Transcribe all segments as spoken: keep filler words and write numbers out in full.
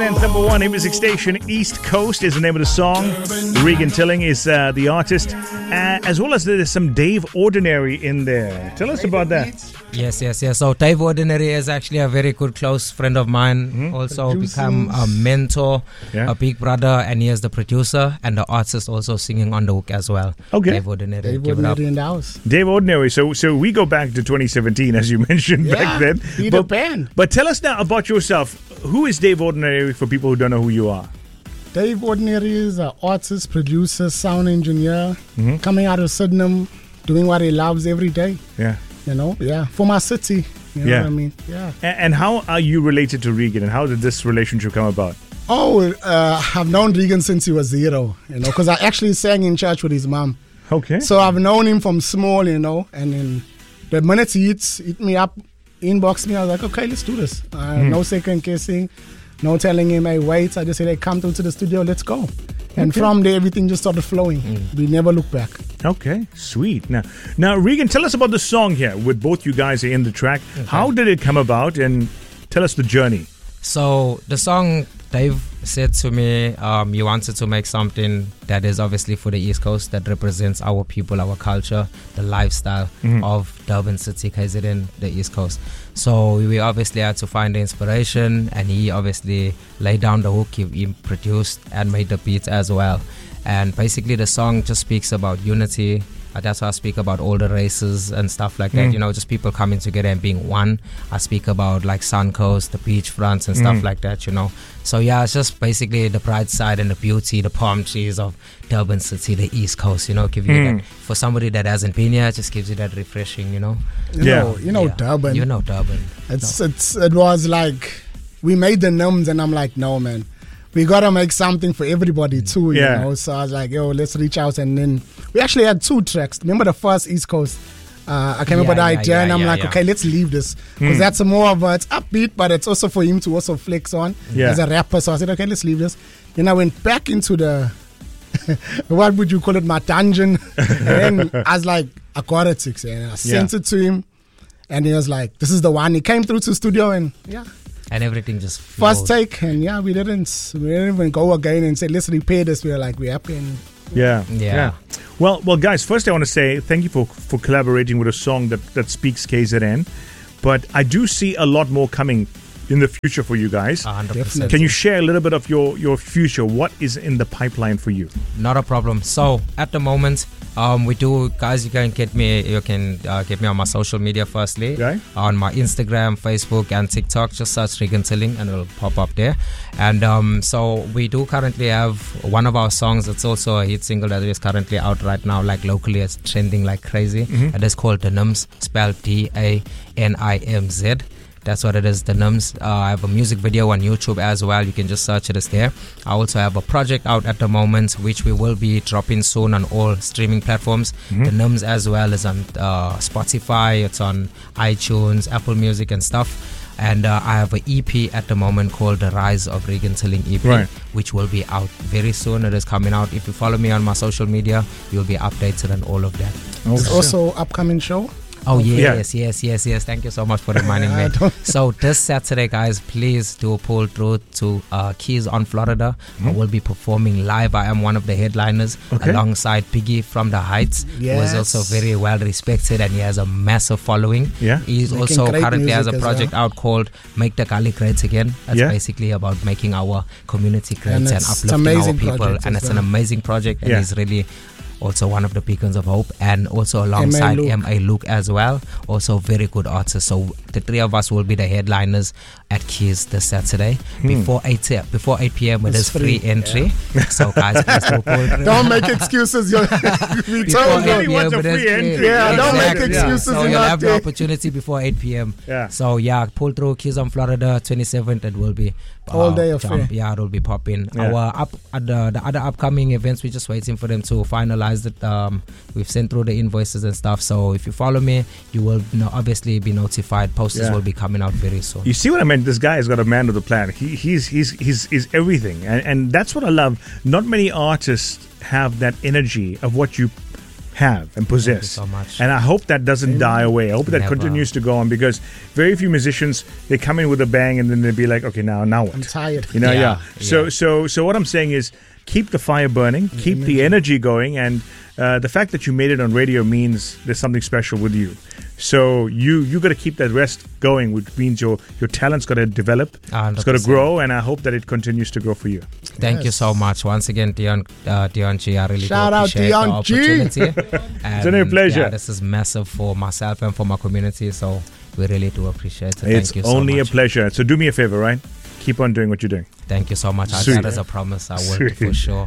Number one hit music station, East Coast is the name of the song. Regan Tilling is uh, the artist, uh, as well as there's some Dave Ordinary in there. Tell us about that. Yes, yes, yes. So Dave Ordinary is actually a very good close friend of mine. Mm-hmm. Also Producers. become a mentor, yeah. a big brother, and he is the producer and the artist also singing on the hook as well. Okay. Dave Ordinary. Dave Ordinary in the house. Dave Ordinary. So so we go back to twenty seventeen, as you mentioned yeah, back then. Peter But, Pan. but tell us now about yourself. Who is Dave Ordinary for people who don't know who you are? Dave Ordinary is an artist, producer, sound engineer, mm-hmm. coming out of Sydenham, doing what he loves every day. Yeah. You know, yeah, for my city. You know yeah. what I mean? Yeah. And, and how are you related to Regan, and how did this relationship come about? Oh, uh, I've known Regan since he was zero, you know, because I actually sang in church with his mom. Okay. So I've known him from small, you know, and then the minute he hits, hit me up, inbox me, I was like, okay, let's do this. Uh, mm. No second guessing, no telling him, hey, wait. I just said, hey, come through to the studio, let's go. And okay. from there, everything just started flowing. Mm. We never looked back. Okay, sweet. Now, now, Regan, tell us about the song here with both you guys in the track. Okay. How did it come about? And tell us the journey. So the song, Dave said to me, um, you wanted to make something that is obviously for the East Coast, that represents our people, our culture, the lifestyle mm-hmm. of Durban City, K Z N, the East Coast. So we obviously had to find the inspiration, and he obviously laid down the hook, he, he produced and made the beats as well. And basically the song just speaks about unity. Uh, that's why I speak about all the races and stuff like that, mm. you know, just people coming together and being one. I speak about like Suncoast, the beach fronts and stuff mm. like that, you know. So yeah, it's just basically the bright side and the beauty, the palm trees of Durban City, the East Coast, you know, give you mm. that. For somebody that hasn't been here, it just gives you that refreshing, you know. You yeah. know, you know yeah. Durban. You know Durban. It's, no. it's, it was like, we made the numbers and I'm like, no, man. We gotta make something for everybody too, you yeah. know. So I was like, yo, let's reach out, and then we actually had two tracks. Remember the first East Coast? Uh, I came yeah, up with the yeah, idea, yeah, and I'm yeah, like, yeah. okay, let's leave this because mm. that's a more of a, it's upbeat, but it's also for him to also flex on yeah. as a rapper. So I said, okay, let's leave this. Then I went back into the what would you call it, my dungeon, and then I was like, I got it, six, and I sent yeah. it to him, and he was like, this is the one. He came through to the studio, and yeah. And everything just flowed. First take, and yeah, we didn't, we didn't even go again and say, let's repair this. We were like, we're happy. And, yeah. yeah, yeah. Well, well, guys. First, I want to say thank you for for collaborating with a song that that speaks K Z N. But I do see a lot more coming in the future for you guys. one hundred percent. Can you share a little bit of your your future? What is in the pipeline for you? Not a problem. So at the moment, um, we do, guys. You can get me. You can uh, get me on my social media. Firstly, okay. on my Instagram, Facebook, and TikTok. Just search Regan Tilling, and it'll pop up there. And um, so we do currently have one of our songs. It's also a hit single that is currently out right now. Like locally, it's trending like crazy. Mm-hmm. And it's called The Nims, spelled D A N I M Z. That's what it is, The Nims. Uh, I have a music video on YouTube as well. You can just search it, it's there. I also have a project out at the moment, which we will be dropping soon on all streaming platforms. Mm-hmm. The Nims as well is on uh, Spotify, it's on iTunes, Apple Music and stuff. And uh, I have an E P at the moment called The Rise of Regan Tilling E P, right. which will be out very soon. It is coming out. If you follow me on my social media, you'll be updated on all of that. Oh, There's also upcoming show. Oh yes, yeah. yes, yes, yes. Thank you so much for reminding me. So this Saturday, guys, please do pull through to uh, Keys on Florida. Mm-hmm. I will be performing live. I am one of the headliners okay. alongside Piggy from the Heights, yes. who is also very well respected and he has a massive following. Yeah, he's making also currently has a project well. out called Make the Gully Great Again. That's yeah. basically about making our community great and, and uplifting our people. And it's well. an amazing project, and yeah. he's really also one of the beacons of hope, and also alongside M A Luke as well, also very good artist. So the three of us will be the headliners at Keys this Saturday hmm. before eight before eight p.m. It is free, free entry. Yeah. So guys, please do pull don't make excuses. You're, we told you he wants a free entry. Yeah, exactly. don't make excuses. Yeah. So you'll have the opportunity before eight p.m. Yeah. So yeah, pull through Keys on Florida twenty-seventh. It will be uh, all day of jump. Yeah, it will be popping. Yeah. Our up uh, the, the other upcoming events, we're just waiting for them to finalize it. Um, we've sent through the invoices and stuff. So if you follow me, you will no, obviously be notified. Posters yeah. will be coming out very soon. You see what I meant? This guy has got a man with a plan. He, he's he's he's he's everything, and and that's what I love. Not many artists have that energy of what you have and possess. so much. And I hope that doesn't die away. I hope that Never. continues to go on, because very few musicians, they come in with a bang and then they'll be like, okay, now now what? I'm tired. You know, yeah. Yeah, So yeah. so so what I'm saying is, keep the fire burning, keep the energy going, and uh, the fact that you made it on radio means there's something special with you. So you you got to keep that rest going, which means your your talent's got to develop, one hundred it's got to percent. grow, and I hope that it continues to grow for you. Thank you Yes. so much once again, Dion. Uh, Dion G, I really Shout do out appreciate Dion the G. opportunity. It's been a And, pleasure. Yeah, this is massive for myself and for my community. So we really do appreciate it. It's Thank you so only much. a pleasure. So do me a favor, right? Keep on doing what you're doing. Thank you so much. I, Sweet. that is a promise. I will Sweet. for sure.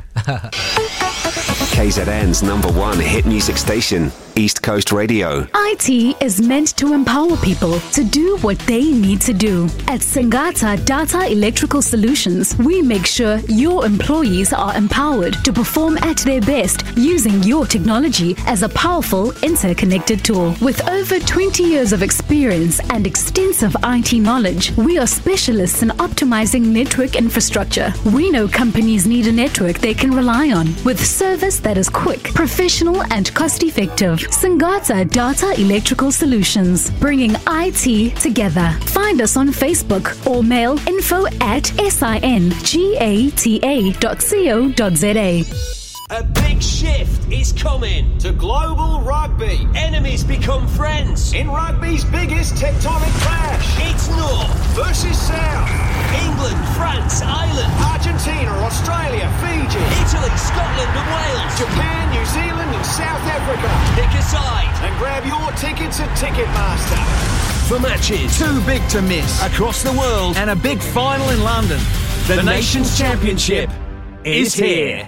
K Z N's number one hit music station, East Coast Radio. I T is meant to empower people to do what they need to do. At Singata Data Electrical Solutions, we make sure your employees are empowered to perform at their best using your technology as a powerful interconnected tool. With over twenty years of experience and extensive I T knowledge, we are specialists in optimizing network infrastructure. We know companies need a network they can rely on with service that is quick, professional, and cost-effective. Singata Data Electrical Solutions, bringing I T together. Find us on Facebook or mail info at singata dot co dot za. A big shift is coming to global rugby. Enemies become friends in rugby's biggest tectonic clash. It's North versus South. England, France, Ireland, Argentina, Australia, Fiji, Italy, Scotland and Wales, Japan, New Zealand and South Africa. Pick a side and grab your tickets at Ticketmaster. For matches too big to miss across the world and a big final in London, the, the Nations Championship is here.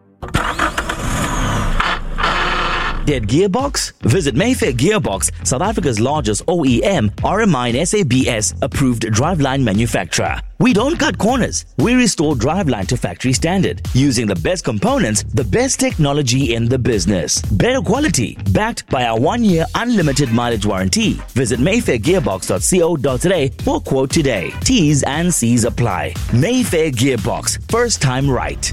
Dead Gearbox? Visit Mayfair Gearbox, South Africa's largest O E M, R M I and S A B S approved driveline manufacturer. We don't cut corners. We restore driveline to factory standard using the best components, the best technology in the business. Better quality, backed by our one-year unlimited mileage warranty. Visit mayfair gearbox dot co dot za for quote today. T's and C's apply. Mayfair Gearbox, first time right.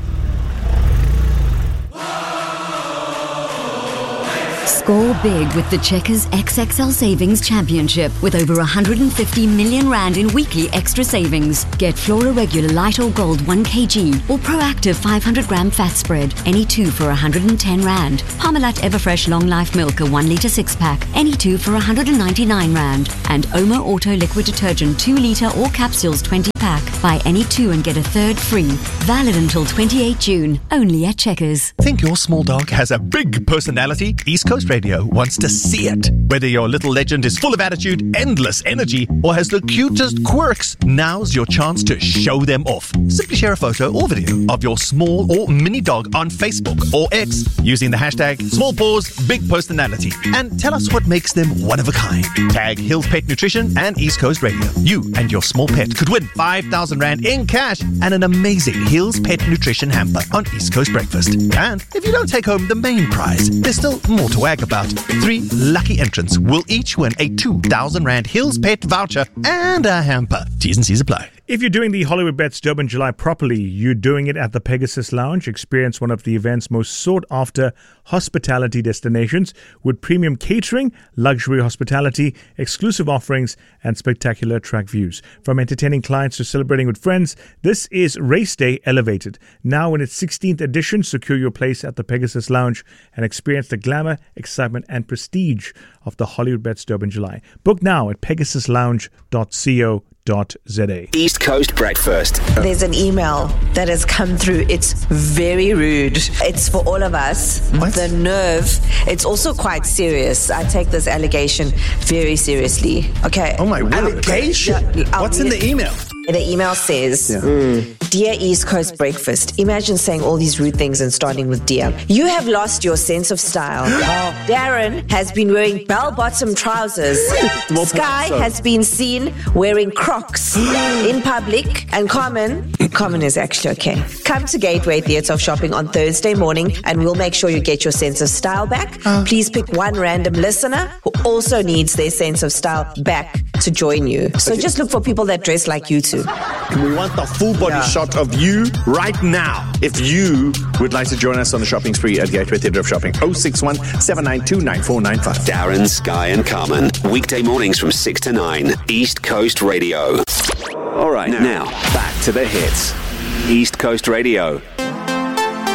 Score big with the Checkers X X L Savings Championship with over one hundred fifty million rand in weekly extra savings. Get Flora Regular Light or Gold one kilogram or Proactive five hundred gram fat spread, any two for one hundred ten rand. Parmalat Everfresh Long Life Milk, a one litre six pack, any two for one hundred ninety-nine rand. And Omo Auto Liquid Detergent two litre or capsules twenty pack. Buy any two and get a third free. Valid until twenty-eighth of June, only at Checkers. Think your small dog has a big personality? East Coast Radio wants to see it. Whether your little legend is full of attitude, endless energy, or has the cutest quirks, now's your chance to show them off. Simply share a photo or video of your small or mini dog on Facebook or X using the hashtag Small Paws Big Personality and tell us what makes them one of a kind. Tag Hills Pet Nutrition and East Coast Radio. You and your small pet could win five thousand rand in cash and an amazing Hills Pet Nutrition hamper on East Coast Breakfast. And if you don't take home the main prize, there's still more to wag about. Three lucky entrants will each win a two thousand rand Hills Pet voucher and a hamper. T's and C's apply. If you're doing the Hollywood Bets Durban July properly, you're doing it at the Pegasus Lounge. Experience one of the event's most sought-after hospitality destinations with premium catering, luxury hospitality, exclusive offerings, and spectacular track views. From entertaining clients to celebrating with friends, this is Race Day Elevated. Now in its sixteenth edition, secure your place at the Pegasus Lounge and experience the glamour, excitement, and prestige of the Hollywood Bets Durban July. Book now at pegasus lounge dot co dot za. East Coast Breakfast. There's an email that has come through. It's very rude. It's for all of us. What? The nerve. It's also quite serious. I take this allegation very seriously. Okay. Oh my word. Allegation? Yeah, I'll What's in read the it. email? The email says, mm, Dear East Coast Breakfast, imagine saying all these rude things and starting with dear. You have lost your sense of style. Darren has been wearing bell-bottom trousers. Sky has been seen wearing Crocs in public. And Common, Common is actually okay. Come to Gateway Theatre of Shopping on Thursday morning and we'll make sure you get your sense of style back. Uh. Please pick one random listener who also needs their sense of style back to join you. So okay. Just look for people that dress like you soon. We want the full body Yeah. shot of you right now. If you would like to join us on the shopping spree at Gateway Theatre of Shopping, oh six one, seven nine two, nine four nine five. Darren, Sky and Carmen. Weekday mornings from six to nine. East Coast Radio. All right, now, back to the hits. East Coast Radio.